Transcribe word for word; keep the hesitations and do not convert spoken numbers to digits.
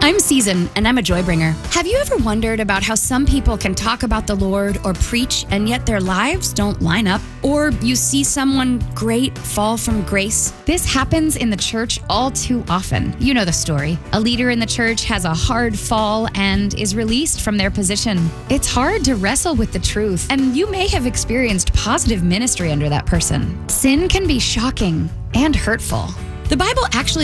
I'm Season, and I'm a joy bringer. Have you ever wondered about how some people can talk about the Lord or preach, and yet their lives don't line up? Or you see someone great fall from grace? This happens in the church all too often. You know the story. A leader in the church has a hard fall and is released from their position. It's hard to wrestle with the truth, and you may have experienced positive ministry under that person. Sin can be shocking and hurtful. The Bible actually